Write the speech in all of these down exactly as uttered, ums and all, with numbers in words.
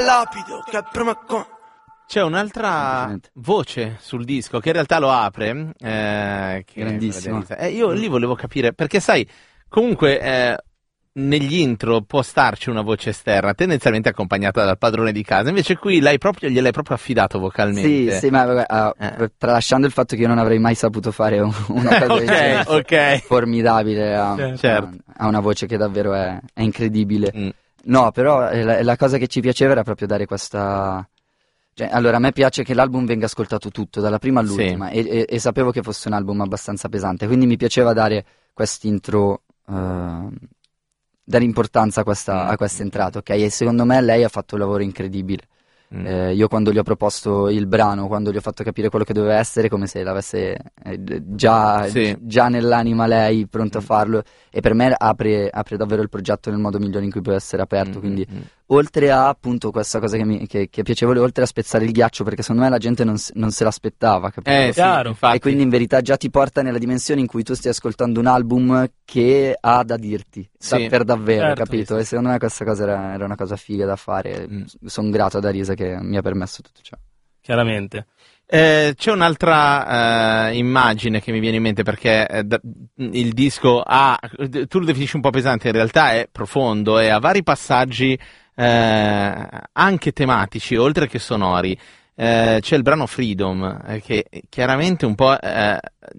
lapido che prima con... C'è un'altra voce sul disco che in realtà lo apre, eh, che grandissima. Eh, io lì volevo capire, perché sai, comunque eh, negli intro può starci una voce esterna, tendenzialmente accompagnata dal padrone di casa, invece qui l'hai proprio, gliel'hai proprio affidato vocalmente. Sì, sì, ma uh, eh. tralasciando il fatto che io non avrei mai saputo fare un, una cosa okay, okay. formidabile, ha, certo. ha, ha una voce che davvero è, è incredibile. Mm. No, però la, la cosa che ci piaceva era proprio dare questa... Cioè, allora, a me piace che l'album venga ascoltato tutto, dalla prima all'ultima, sì. e, e, e sapevo che fosse un album abbastanza pesante, quindi mi piaceva dare quest'intro, uh, dare importanza a questa, a questa entrata, ok? E secondo me lei ha fatto un lavoro incredibile. Mm. Eh, io quando gli ho proposto il brano, quando gli ho fatto capire quello che doveva essere, come se l'avesse eh, già, sì. già nell'anima lei, pronto mm. a farlo, e per me apre, apre davvero il progetto nel modo migliore in cui può essere aperto, mm. quindi mm. oltre a appunto questa cosa che, mi, che, che è piacevole, oltre a spezzare il ghiaccio, perché secondo me la gente non, non se l'aspettava, capito? Eh, sì, e quindi in verità già ti porta nella dimensione in cui tu stai ascoltando un album che ha da dirti, sì. da, per davvero, certo, capito? sì. E secondo me questa cosa era, era una cosa figa da fare, mm. sono grato ad Arisa che mi ha permesso tutto ciò. Chiaramente. Eh, c'è un'altra eh, immagine che mi viene in mente, perché eh, da, il disco ha, tu lo definisci un po' pesante, in realtà è profondo e ha vari passaggi eh, anche tematici, oltre che sonori. Eh, c'è il brano Freedom, eh, che chiaramente un po' eh,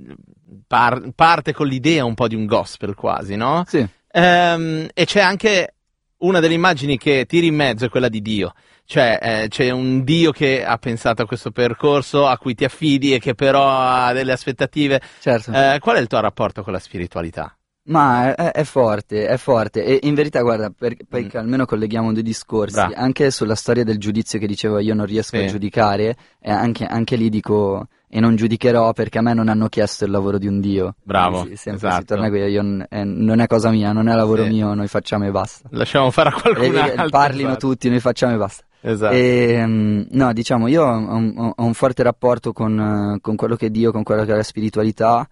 par- parte con l'idea un po' di un gospel quasi, no? Sì. Ehm, e c'è anche una delle immagini che tiri in mezzo, è quella di Dio. Cioè eh, c'è un Dio che ha pensato a questo percorso, a cui ti affidi e che però ha delle aspettative. Certo. Eh, qual è il tuo rapporto con la spiritualità? Ma è, è forte, è forte, e in verità guarda, per, perché mm. almeno colleghiamo due discorsi, Bra. anche sulla storia del giudizio che dicevo io non riesco sì. a giudicare, e anche, anche lì dico e non giudicherò perché a me non hanno chiesto il lavoro di un Dio. Bravo, sì, sempre esatto. si torna qui, io, eh, non è cosa mia, non è lavoro sì. mio, noi facciamo e basta. Lasciamo fare a qualcun e, altro. Parlino esatto. tutti, noi facciamo e basta. Esatto. E, um, no, diciamo, io ho un, ho un forte rapporto con, con quello che è Dio, con quello che è la spiritualità.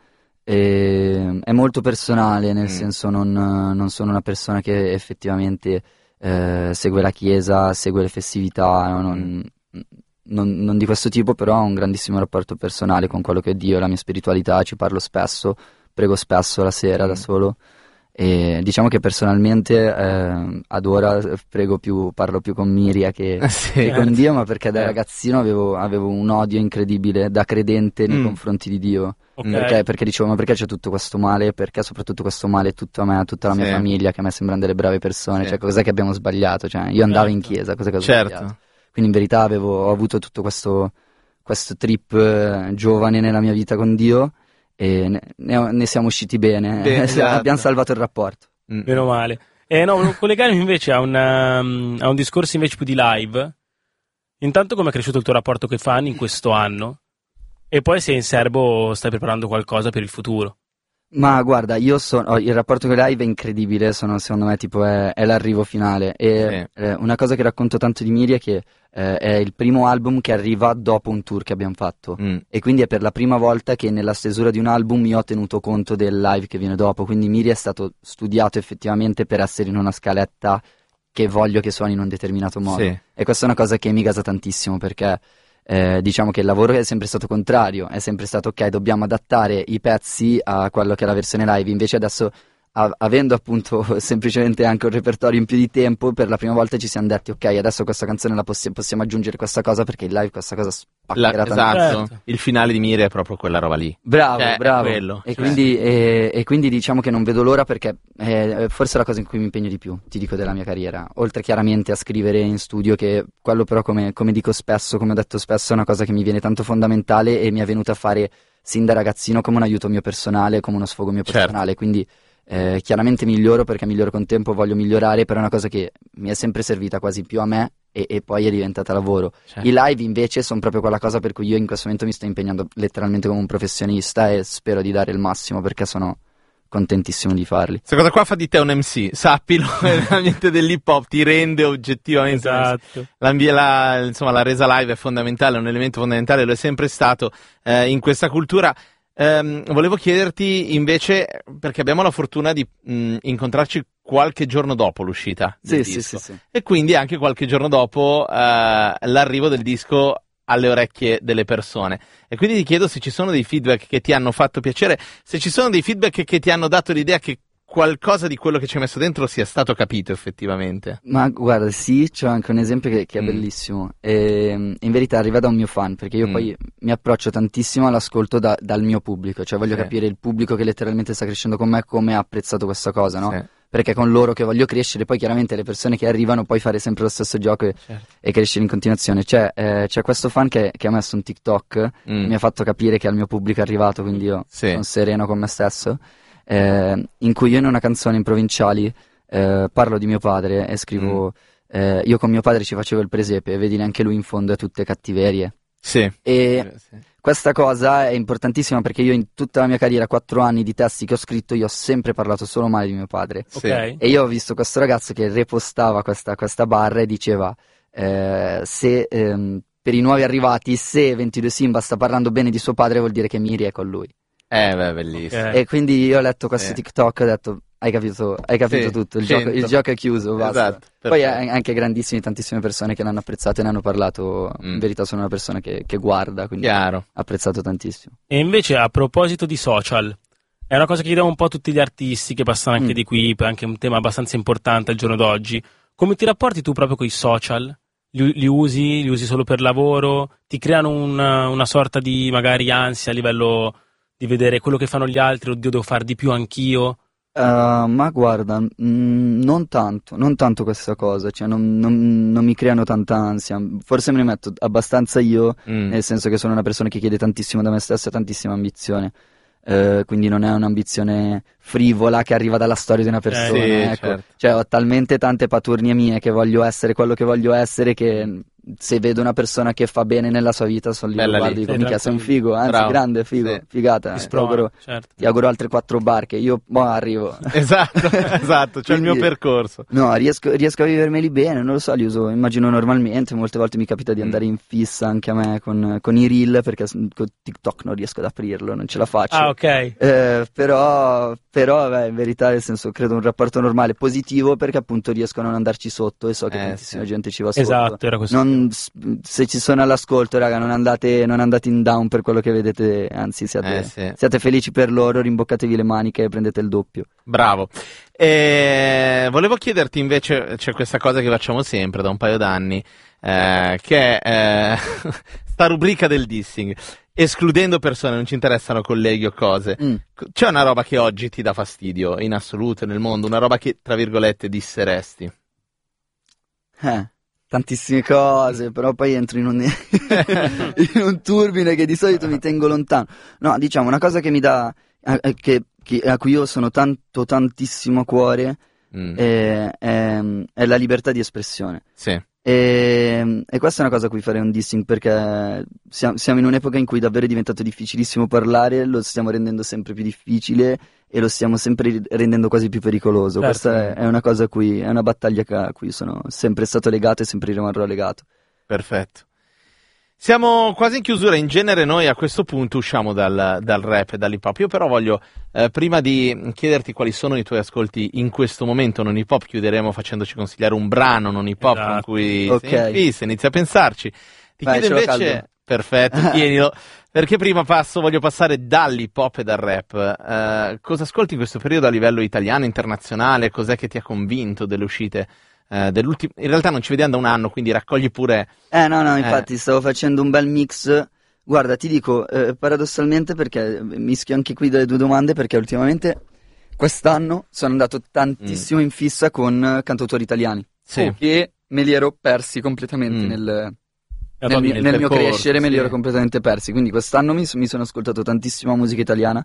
E è molto personale, nel mm. senso non, non sono una persona che effettivamente eh, segue la chiesa, segue le festività, non, non, non di questo tipo, però ho un grandissimo rapporto personale con quello che è Dio e la mia spiritualità, ci parlo spesso, prego spesso la sera mm. da solo. E diciamo che personalmente eh, ad ora prego più, parlo più con Miria che, sì, che con Dio, ma perché da eh. ragazzino avevo, avevo un odio incredibile da credente nei mm. confronti di Dio. Okay. Perché, perché dicevo, ma perché c'è tutto questo male? Perché soprattutto questo male è tutto a me, a tutta la mia sì. famiglia, che a me sembrano delle brave persone, sì. cioè cos'è che abbiamo sbagliato? Cioè, io andavo certo. in chiesa, cos'è che ho certo. sbagliato? Quindi in verità avevo, ho avuto tutto questo, questo trip eh, giovane nella mia vita con Dio e ne, ne, ne siamo usciti bene, Beh, esatto. abbiamo salvato il rapporto. Mm. Meno male. Eh, no, volevo collegarmi invece a, una, a un discorso invece più di live. Intanto come è cresciuto il tuo rapporto con i fan in questo anno? E poi se in serbo stai preparando qualcosa per il futuro? Ma guarda, io sono, il rapporto con i live è incredibile, sono, secondo me tipo è, è l'arrivo finale e sì. eh, una cosa che racconto tanto di Miria è che eh, è il primo album che arriva dopo un tour che abbiamo fatto mm. e quindi è per la prima volta che nella stesura di un album io ho tenuto conto del live che viene dopo, quindi Miria è stato studiato effettivamente per essere in una scaletta che voglio che suoni in un determinato modo sì. e questa è una cosa che mi gasa tantissimo perché Eh, diciamo che il lavoro è sempre stato contrario, è sempre stato ok, dobbiamo adattare i pezzi a quello che è la versione live, invece adesso a- avendo appunto semplicemente anche un repertorio in più di tempo, per la prima volta ci siamo detti ok, adesso questa canzone la possi- possiamo aggiungere questa cosa perché il live questa cosa spaccherà La, tanto. esatto, Certo. il finale di Mire è proprio quella roba lì. Bravo, Cioè, è bravo. quello, E, cioè. quindi, e, e quindi diciamo che non vedo l'ora perché è forse la cosa in cui mi impegno di più, ti dico, della mia carriera. Oltre chiaramente a scrivere in studio, che quello però come, come dico spesso, come ho detto spesso, è una cosa che mi viene tanto fondamentale e mi è venuta a fare sin da ragazzino come un aiuto mio personale, come uno sfogo mio Certo. personale. Quindi eh, chiaramente miglioro perché miglioro con tempo, voglio migliorare, però è una cosa che mi è sempre servita quasi più a me e, e poi è diventata lavoro. Certo. I live invece sono proprio quella cosa per cui io in questo momento mi sto impegnando letteralmente come un professionista e spero di dare il massimo perché sono contentissimo di farli. Questa cosa qua fa di te un M C, sappilo, veramente dell'hip hop ti rende oggettivamente Esatto. la, la, insomma, la resa live è fondamentale, è un elemento fondamentale, lo è sempre stato eh, in questa cultura. Um, volevo chiederti invece, perché abbiamo la fortuna di mh, incontrarci qualche giorno dopo l'uscita del Sì, disco. sì, sì, sì. E quindi anche qualche giorno dopo eh, l'arrivo del disco alle orecchie delle persone. E quindi ti chiedo se ci sono dei feedback che ti hanno fatto piacere, se ci sono dei feedback che ti hanno dato l'idea che qualcosa di quello che ci hai messo dentro sia stato capito effettivamente. Ma guarda, sì, c'ho anche un esempio che, che è Mm. bellissimo. E, in verità arriva da un mio fan, perché io Mm. poi mi approccio tantissimo all'ascolto da- dal mio pubblico, cioè voglio Sì. capire il pubblico che letteralmente sta crescendo con me come ha apprezzato questa cosa, no? Sì. Perché è con loro che voglio crescere, poi chiaramente le persone che arrivano poi fare sempre lo stesso gioco e, Certo. e crescere in continuazione. C'è, eh, c'è questo fan che, che ha messo un TikTok, Mm. mi ha fatto capire che al mio pubblico è arrivato, quindi io Sì. sono sereno con me stesso, eh, in cui io in una canzone in provinciali eh, parlo di mio padre e scrivo eh, io con mio padre ci facevo il presepe e vedi neanche lui in fondo è tutte cattiverie. Sì. E Sì. questa cosa è importantissima perché io in tutta la mia carriera, quattro anni di testi che ho scritto, io ho sempre parlato solo male di mio padre. Sì. Ok. E io ho visto questo ragazzo che repostava questa, questa barra e diceva eh, se ehm, per i nuovi arrivati, se ventidue Simba sta parlando bene di suo padre vuol dire che Miri è con lui. Eh, beh, bellissimo. Ok. E quindi io ho letto questo Sì. TikTok e ho detto hai capito, hai capito Sì, tutto, il cento. gioco, il gioco è chiuso, basta. Esatto, Poi perfetto. hai anche grandissime, tantissime persone che l'hanno apprezzato e ne hanno parlato, Mm. in verità sono una persona che, che guarda, quindi Chiaro. ho apprezzato tantissimo. E invece a proposito di social, è una cosa che chiediamo un po' a tutti gli artisti che passano anche Mm. di qui, è anche un tema abbastanza importante al giorno d'oggi. Come ti rapporti tu proprio con i social? Li, li usi? Li usi solo per lavoro? Ti creano una, una sorta di magari ansia a livello di vedere quello che fanno gli altri? Oddio, devo far di più anch'io? Uh, ma guarda, mm, non tanto, non tanto questa cosa, cioè non, non- non mi creano tanta ansia, forse me ne metto abbastanza io, Mm. nel senso che sono una persona che chiede tantissimo da me stessa e tantissima ambizione, Eh, quindi non è un'ambizione frivola che arriva dalla storia di una persona, sì, ecco. certo. Cioè ho talmente tante paturnie mie che voglio essere quello che voglio essere che se vedo una persona che fa bene nella sua vita sono lì, Bella lo guardo e lì. dico, Sei minchia sei un tranquillo. figo, anzi Bravo. grande, figo, Sì. figata, Ti ti sprona, auguro, certo. ti auguro altre quattro barche, io boh, arrivo. Esatto, esatto, c'è il mio Quindi- percorso. No, riesco, riesco a vivermeli bene, non lo so, li uso, immagino normalmente, molte volte mi capita di Mm. andare in fissa anche a me con, con i reel perché s- con TikTok non riesco ad aprirlo, non ce la faccio. Ah, ok. Eh, però, però beh, in verità, nel senso, credo un rapporto normale, positivo, perché appunto riesco a non andarci sotto e so che Eh, tantissima sì. gente ci va sotto. Esatto, era questo. Non- s- se ci sono all'ascolto, raga, non andate, non andate in down per quello che vedete, anzi siate, Eh, sì. siate felici per loro, rimboccatevi le maniche e prendete il doppio. Bravo. E volevo chiederti invece, c'è questa cosa che facciamo sempre da un paio d'anni, eh, che è eh, sta rubrica del dissing. Escludendo persone, non ci interessano colleghi o cose. Mm. C'è una roba che oggi ti dà fastidio in assoluto nel mondo, una roba che, tra virgolette, disseresti. Eh, tantissime cose, però poi entro in un, in un turbine che di solito mi tengo lontano. No, diciamo, una cosa che mi dà, a, che, che- a cui io sono tanto, tantissimo a cuore, Mm. è, è- è la libertà di espressione. Sì. E, e questa è una cosa a cui farei un dissing perché siamo, siamo in un'epoca in cui davvero è diventato difficilissimo parlare, lo stiamo rendendo sempre più difficile e lo stiamo sempre rendendo quasi più pericoloso. Certo. Questa è, è una cosa a cui, è una battaglia che- a cui sono sempre stato legato e sempre rimarrò legato. Perfetto. Siamo quasi in chiusura, in genere noi a questo punto usciamo dal, dal rap e dall'hip hop. Io però voglio, eh, prima di chiederti quali sono i tuoi ascolti in questo momento non hip hop, chiuderemo facendoci consigliare un brano non hip hop con Esatto. cui Ok. sei in fissa, inizia a pensarci. Ti Vai, chiedo ce l'ho invece, caldo. perfetto, tienilo, perché prima passo, voglio passare dall'hip hop e dal rap. Eh, cosa ascolti in questo periodo a livello italiano, internazionale? Cos'è che ti ha convinto delle uscite? Eh, dell'ultimo, in realtà non ci vediamo da un anno, quindi raccogli pure. Eh no, no, infatti stavo facendo un bel mix. Guarda, ti dico, eh, paradossalmente perché mischio anche qui delle due domande perché ultimamente quest'anno sono andato tantissimo in fissa con eh, cantautori italiani. Sì. E me li ero persi completamente Mm. nel, La nel, tua mio- vita, nel mio percorso, crescere, me li sì. ero completamente persi. Quindi quest'anno mi, mi sono ascoltato tantissima musica italiana,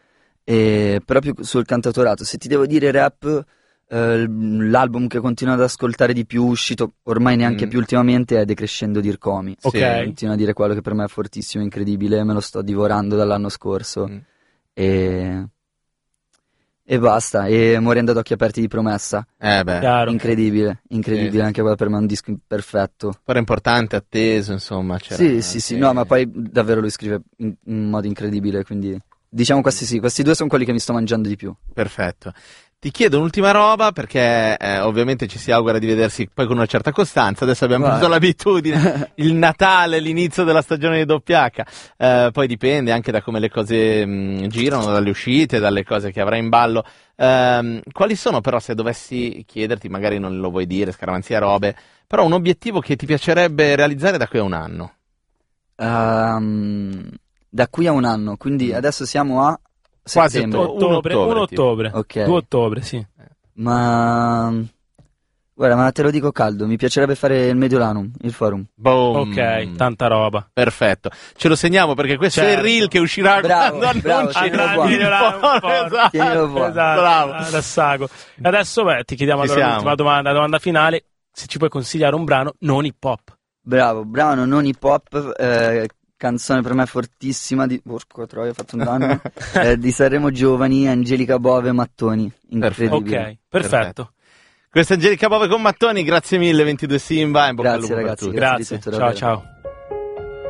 e proprio sul cantautorato. Se ti devo dire rap, eh, l'album che continuo ad ascoltare di più, uscito ormai neanche Mm. più ultimamente, è Decrescendo di Ircomi. Ok. Sì. Continuo a dire quello che per me è fortissimo, incredibile, me lo sto divorando dall'anno scorso. Mm. E... e basta. E Morendo ad occhi aperti di Promessa. Eh beh, Chiaro. Incredibile, incredibile, Sì, sì, anche quello per me è un disco perfetto. però è importante, atteso, insomma. c'era Sì, sì, sì, anche- no, ma poi davvero lui scrive in, in modo incredibile, quindi diciamo questi sì, questi due sono quelli che mi sto mangiando di più. Perfetto. Ti chiedo un'ultima roba perché eh, ovviamente ci si augura di vedersi poi con una certa costanza. Adesso abbiamo Guarda. preso l'abitudine, il Natale, l'inizio della stagione di doppia acca, eh, poi dipende anche da come le cose mh, girano, dalle uscite, dalle cose che avrai in ballo. Ehm, quali sono però, se dovessi chiederti, magari non lo vuoi dire, scaramanzia robe, però un obiettivo che ti piacerebbe realizzare da qui a un anno? Ehm, da qui a un anno, quindi adesso siamo a Quasi settembre. ottobre. Ottobre, un un ottobre, tipo. ottobre. Ok. due ottobre, sì. Ma guarda, ma te lo dico caldo, mi piacerebbe fare il Mediolanum, il forum. Boom. Ok, tanta roba. Perfetto, ce lo segniamo perché questo è il Certo. reel che uscirà Bravo, quando bravo, annunci tienilo il buono. forum. Esatto. Tienilo buono. Esatto, Bravo. da sago. Adesso beh, ti chiediamo Ci allora siamo. l'ultima domanda, la domanda finale, se ci puoi consigliare un brano non hip hop. Bravo, brano non hip hop, eh, canzone per me fortissima di porco troia, ho fatto un danno. eh, di Sanremo Giovani, Angelica Bove, Mattoni. Incredibile. Ok, perfetto. Questa è Angelica Bove con Mattoni, grazie mille ventidue Simba e in bocca al Grazie lupo per ragazzi, tutti. grazie, Grazie. di tutto, Ciao davvero. ciao.